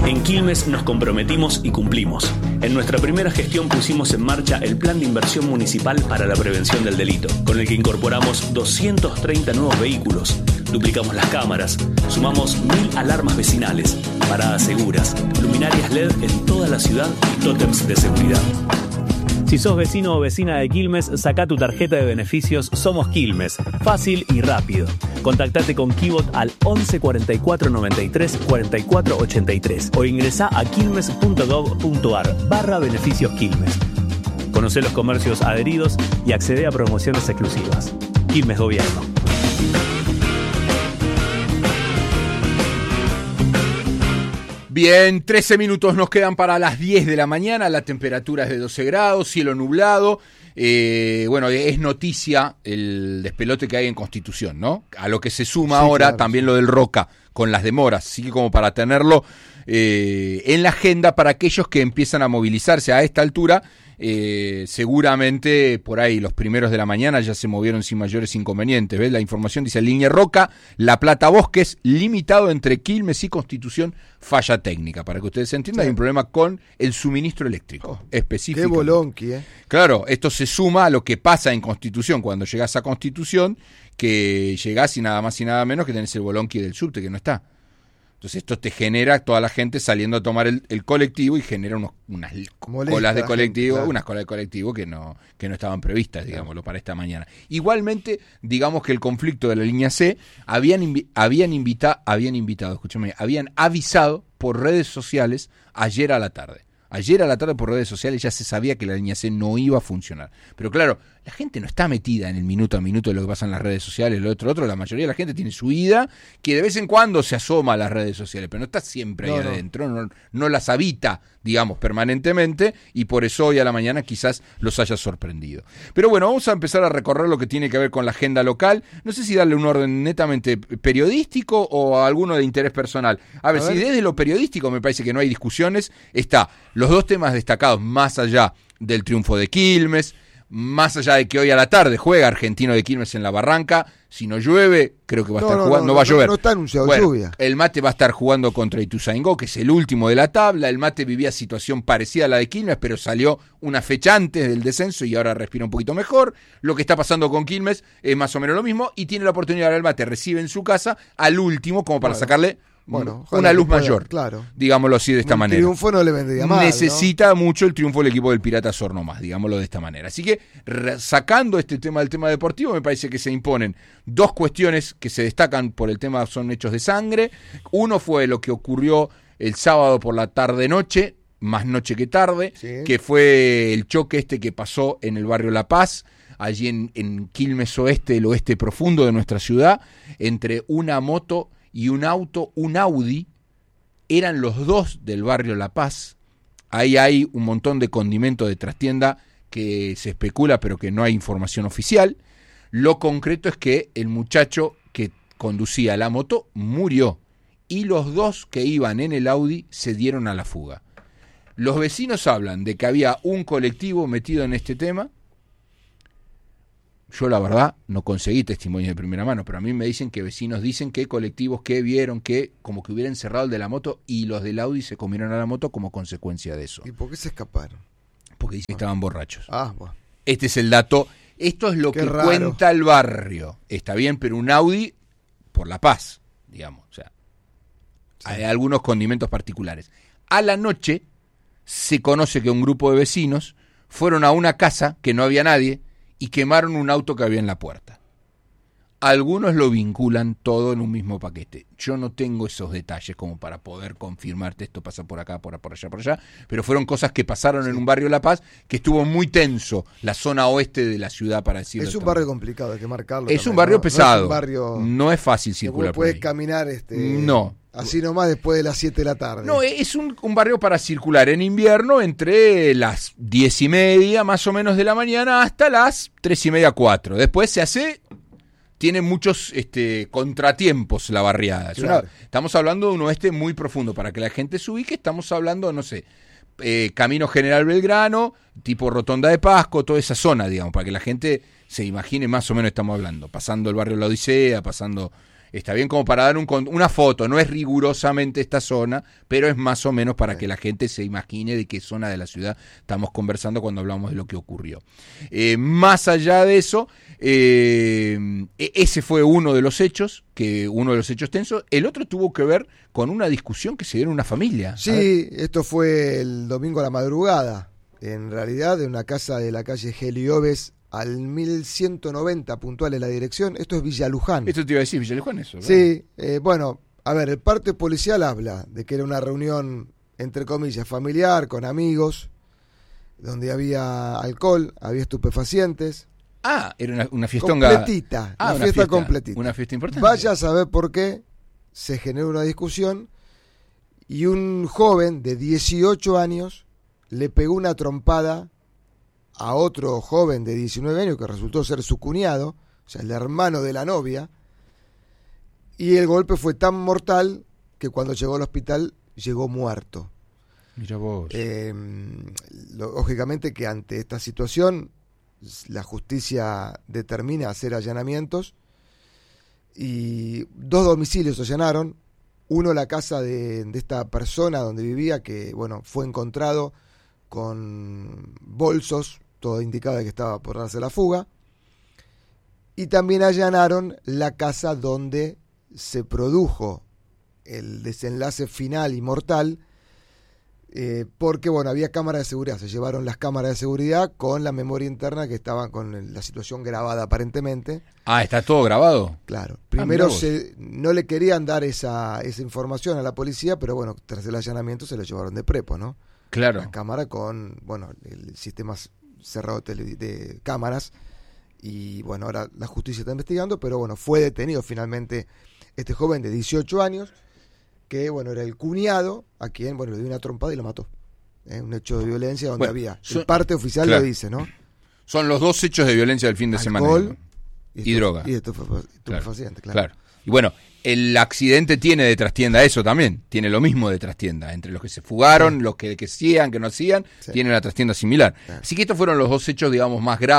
En Quilmes nos comprometimos y cumplimos. En nuestra primera gestión pusimos en marcha el Plan de Inversión Municipal para la Prevención del Delito, con el que incorporamos 230 nuevos vehículos, duplicamos las cámaras, sumamos 1000 alarmas vecinales, paradas seguras, luminarias LED en toda la ciudad y tótems de seguridad. Si sos vecino o vecina de Quilmes, sacá tu tarjeta de beneficios Somos Quilmes. Fácil y rápido. Contactate con Kibot al 11 44 93 44 83 o ingresá a quilmes.gov.ar/beneficios Quilmes. Conocé los comercios adheridos y accede a promociones exclusivas. Quilmes Gobierno. Bien, 13 minutos nos quedan para las 10 de la mañana, la temperatura es de 12 grados, cielo nublado. Bueno, es noticia el despelote que hay en Constitución, ¿no? A lo que se suma sí, ahora claro, también lo del Roca, con las demoras, así que como para tenerlo en la agenda para aquellos que empiezan a movilizarse a esta altura. Seguramente por ahí los primeros de la mañana ya se movieron sin mayores inconvenientes. ¿Ves? La información dice: línea Roca, La Plata Bosques, limitado entre Quilmes y Constitución, falla técnica. Para que ustedes entiendan, sí, hay un problema con el suministro eléctrico específico. Qué bolonqui, Claro, esto se suma a lo que pasa en Constitución. Cuando llegás a Constitución, que llegás y nada más y nada menos que tenés el bolonqui del subte que no está. Entonces esto te genera toda la gente saliendo a tomar el colectivo y genera unas colas de colectivo, claro, unas colas de colectivo que no estaban previstas, digámoslo, para esta mañana. Igualmente, digamos que el conflicto de la línea C habían avisado por redes sociales ayer a la tarde. Ayer a la tarde por redes sociales ya se sabía que la línea C no iba a funcionar. Pero claro, la gente no está metida en el minuto a minuto de lo que pasa en las redes sociales, lo otro. La mayoría de la gente tiene su vida, que de vez en cuando se asoma a las redes sociales, pero no está siempre ahí adentro, no las habita, digamos, permanentemente, y por eso hoy a la mañana quizás los haya sorprendido. Pero bueno, vamos a empezar a recorrer lo que tiene que ver con la agenda local. No sé si darle un orden netamente periodístico o alguno de interés personal. A ver, si desde lo periodístico me parece que no hay discusiones, está los dos temas destacados más allá del triunfo de Quilmes, más allá de que hoy a la tarde juega Argentino de Quilmes en la Barranca. Si no llueve, creo que va a estar jugando, no va a llover. No está anunciado lluvia. El Mate va a estar jugando contra Ituzaingó, que es el último de la tabla. El Mate vivía situación parecida a la de Quilmes, pero salió una fecha antes del descenso y ahora respira un poquito mejor. Lo que está pasando con Quilmes es más o menos lo mismo y tiene la oportunidad, el Mate recibe en su casa al último como para sacarle una luz mayor, claro, digámoslo así, de esta manera. El triunfo no le vendría mal. Necesita mucho el triunfo del equipo del Pirata Sorno más, digámoslo de esta manera. Así que, sacando este tema del tema deportivo, me parece que se imponen dos cuestiones que se destacan por el tema, son hechos de sangre. Uno fue lo que ocurrió el sábado por la tarde-noche, más noche que tarde, sí, que fue el choque que pasó en el barrio La Paz, allí en Quilmes Oeste, el oeste profundo de nuestra ciudad, entre una moto y un auto, un Audi. Eran los dos del barrio La Paz. Ahí hay un montón de condimentos de trastienda que se especula, pero que no hay información oficial. Lo concreto es que el muchacho que conducía la moto murió y los dos que iban en el Audi se dieron a la fuga. Los vecinos hablan de que había un colectivo metido en este tema. Yo la verdad no conseguí testimonios de primera mano, pero a mí me dicen que vecinos dicen que colectivos que vieron que como que hubieran cerrado el de la moto y los del Audi se comieron a la moto como consecuencia de eso. ¿Y por qué se escaparon? Porque dicen que estaban borrachos. Bueno. Este es el dato. Esto es lo que cuenta el barrio. Está bien, pero un Audi por La Paz, digamos. O sea, sí, hay algunos condimentos particulares. A la noche se conoce que un grupo de vecinos fueron a una casa que no había nadie y quemaron un auto que había en la puerta. Algunos lo vinculan todo en un mismo paquete. Yo no tengo esos detalles como para poder confirmarte esto pasa por acá, por allá, pero fueron cosas que pasaron en un barrio de La Paz que estuvo muy tenso, la zona oeste de la ciudad, para decirlo. Es un barrio complicado, hay que marcarlo. Es un barrio pesado, no es fácil circular no por ahí. Puedes caminar no. Así nomás después de las 7 de la tarde. No, es un barrio para circular en invierno entre las 10:30 más o menos de la mañana hasta las 3:30, 4. Después se hace, tiene muchos contratiempos la barriada. Claro. Estamos hablando de un oeste muy profundo. Para que la gente se ubique, estamos hablando, no sé, Camino General Belgrano, tipo Rotonda de Pasco, toda esa zona, digamos, para que la gente se imagine más o menos estamos hablando. Pasando el barrio La Odisea, pasando está bien como para dar una foto, no es rigurosamente esta zona, pero es más o menos para que la gente se imagine de qué zona de la ciudad estamos conversando cuando hablamos de lo que ocurrió. Más allá de eso, ese fue uno de los hechos tensos. El otro tuvo que ver con una discusión que se dio en una familia. Sí, esto fue el domingo a la madrugada, en realidad, en una casa de la calle Gelioves al 1190 puntual en la dirección. Esto es Villa Luján. Esto te iba a decir, Villa Luján, eso. Sí, bueno, a ver, el parte policial habla de que era una reunión, entre comillas, familiar, con amigos, donde había alcohol, había estupefacientes. Era una fiestonga. Completita, una fiesta completita. Una fiesta importante. Vaya a saber por qué se generó una discusión y un joven de 18 años le pegó una trompada a otro joven de 19 años que resultó ser su cuñado, o sea, el hermano de la novia, y el golpe fue tan mortal que cuando llegó al hospital llegó muerto. Mira vos. Lógicamente que ante esta situación la justicia determina hacer allanamientos y 2 domicilios allanaron, uno la casa de esta persona donde vivía, que bueno, fue encontrado con bolsos, todo indicaba que estaba por darse la fuga, y también allanaron la casa donde se produjo el desenlace final y mortal, porque bueno, había cámaras de seguridad, se llevaron las cámaras de seguridad con la memoria interna que estaban con la situación grabada aparentemente. ¿Está todo grabado? Claro, primero no le querían dar esa información a la policía, pero bueno, tras el allanamiento se lo llevaron de prepo, ¿no? Claro. La cámara con, bueno, el sistema cerrado de cámaras, y bueno, ahora la justicia está investigando, pero bueno, fue detenido finalmente este joven de 18 años, que bueno, era el cuñado a quien, bueno, le dio una trompada y lo mató. Un hecho de violencia donde había, el parte oficial lo dice, ¿no? Son los 2 hechos de violencia del fin de semana. Alcohol y droga. Y estupefaciente, claro. Y bueno, el accidente tiene de trastienda eso también, tiene lo mismo de trastienda, entre los que se fugaron, los que hacían, que no hacían, tiene la trastienda similar. Así que estos fueron los 2 hechos, digamos, más graves.